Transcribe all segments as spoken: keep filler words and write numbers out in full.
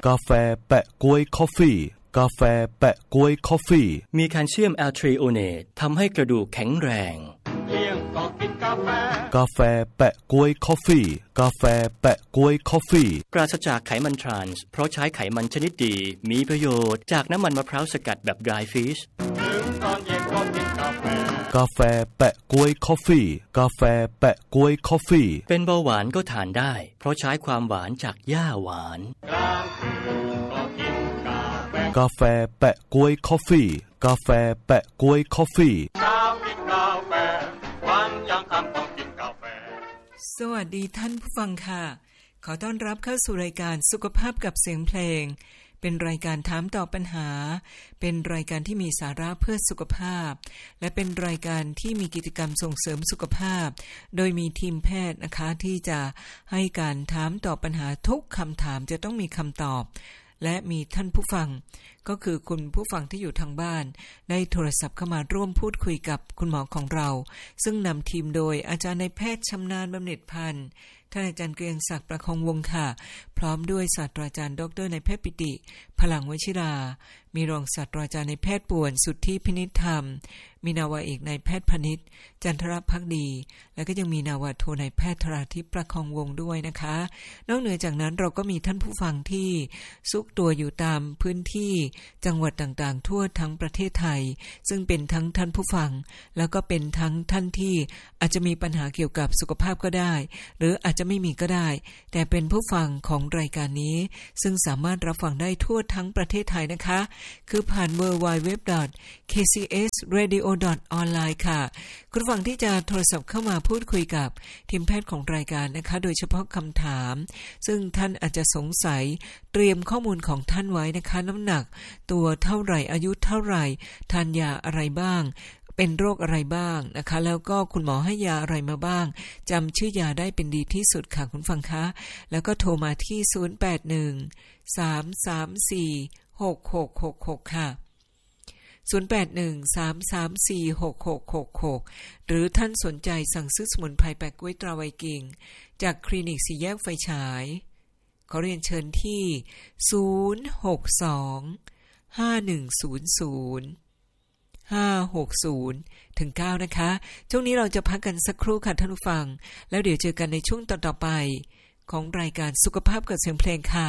กาแฟแปะก๊วยคอฟฟี่กาแฟแปะก๊วยคอฟฟี่มีแคลเซียมแอลทริโอเนตทำให้กระดูกแข็งแรงเลี้ยงก็กินกาแฟกาแฟแปะก๊วยคอฟฟี่กาแฟแปะก๊วยคอฟฟี่ปราศจากไขมันทรานส์เพราะใช้ไขมันชนิดดีมีประโยชน์จากน้ำมันมะพร้าวสกัดแบบ dry fish ถึงตอนเย็นก็กินกาแฟกาแฟแปะก๊วยคอฟฟี่กาแฟแปะก๊วยคอฟฟี่เป็นเบาหวานก็ทานได้เพราะใช้ความหวานจากหญ้าหวานกลางคืนก็กินกาแฟกาแฟแปะก๊วยคอฟฟี่กาแฟแปะก๊วยคอฟฟี่เช้ากินกาแฟวันยังค่ำต้องกินกาแฟสวัสดีท่านผู้ฟังค่ะขอต้อนรับเข้าสู่รายการสุขภาพกับเสียงเพลงเป็นรายการถามตอบปัญหาเป็นรายการที่มีสาระเพื่อสุขภาพและเป็นรายการที่มีกิจกรรมส่งเสริมสุขภาพโดยมีทีมแพทย์นะคะที่จะให้การถามตอบปัญหาทุกคำถามจะต้องมีคำตอบและมีท่านผู้ฟังก็คือคุณผู้ฟังที่อยู่ทางบ้านได้โทรศัพท์เข้ามาร่วมพูดคุยกับคุณหมอของเราซึ่งนำทีมโดยอาจารย์นายแพทย์ชำนาญบำเหน็จพันธ์ท่านอาจารย์เกรียงศักดิ์ประคองวงศ์ค่ะพร้อมด้วยศาสตราจารย์ดรนายแพทย์ปิติพลังวชิรามีรองศาสตราจารย์นายแพทย์ป่วนสุทธิพินิจธรรมมีนาวาเอกนายแพทย์พนิชจันทรภักดีและก็ยังมีนาวาโทนายแพทย์ธราทิพย์ประคองวงศ์ด้วยนะคะนอกเหนือจากนั้นเราก็มีท่านผู้ฟังที่ซุกตัวอยู่ตามพื้นที่จังหวัดต่างๆทั่วทั้งประเทศไทยซึ่งเป็นทั้งท่านผู้ฟังแล้วก็เป็นทั้งท่านที่อาจจะมีปัญหาเกี่ยวกับสุขภาพก็ได้หรืออาจจะไม่มีก็ได้แต่เป็นผู้ฟังของรายการนี้ซึ่งสามารถรับฟังได้ทั่วทั้งประเทศไทยนะคะคือผ่าน ดับเบิลยู ดับเบิลยู ดับเบิลยู ดอท เค ซี เอส เรดิโอ ดอท ออนไลน์ ค่ะคุณฟังที่จะโทรศัพท์เข้ามาพูดคุยกับทีมแพทย์ของรายการนะคะโดยเฉพาะคำถามซึ่งท่านอาจจะสงสัยเตรียมข้อมูลของท่านไว้นะคะน้ำหนักตัวเท่าไหร่อายุเท่าไหร่ทานยาอะไรบ้างเป็นโรคอะไรบ้างนะคะแล้วก็คุณหมอให้ยาอะไรมาบ้างจำชื่อยาได้เป็นดีที่สุดค่ะคุณฟังคะแล้วก็โทรมาที่ศูนย์ แปด หนึ่ง สาม สาม สี่ หก หก หก หกค่ะศูนย์ แปด หนึ่ง สาม สาม สี่ หก หก หก หกหรือท่านสนใจสั่งซื้อสมุนไพรแปะก๊วยตราไวกิ่งจากคลินิกสี่แยกไฟฉายขอเรียนเชิญที่ศูนย์ หก สอง ห้า หนึ่ง ศูนย์ ศูนย์ ห้า หก ศูนย์ ถึง เก้านะคะช่วงนี้เราจะพักกันสักครู่ค่ะท่านผู้ฟังแล้วเดี๋ยวเจอกันในช่วงต่อๆไปของรายการสุขภาพกับเสียงเพลงค่ะ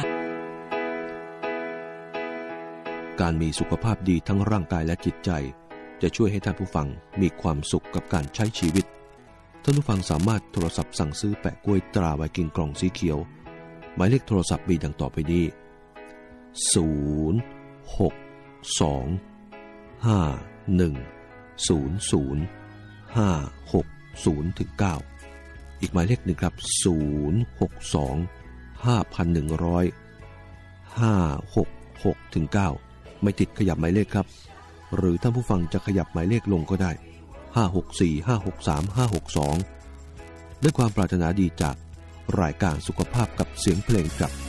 การมีสุขภาพดีทั้งร่างกายและจิตใจจะช่วยให้ท่านผู้ฟังมีความสุขกับการใช้ชีวิตท่านผู้ฟังสามารถโทรศัพท์สั่งซื้อแปะกล้วยตราไวกิ่งกล่องสีเขียวหมายเลขโทรศัพท์มีดังต่อไปนี้ศูนย์ หก สอง ห้า หนึ่ง ศูนย์ ศูนย์ ห้า หก ศูนย์ ถึง เก้าอีกหมายเลขหนึ่งครับศูนย์ หก สอง ห้า หนึ่ง ศูนย์ ห้า หก หก ถึง เก้าไม่ติดขยับหมายเลขครับหรือท่านผู้ฟังจะขยับหมายเลขลงก็ได้ห้า หก สี่ ห้า หก สาม ห้า หก สองด้วยความปรารถนาดีจากรายการสุขภาพกับเสียงเพลงครับ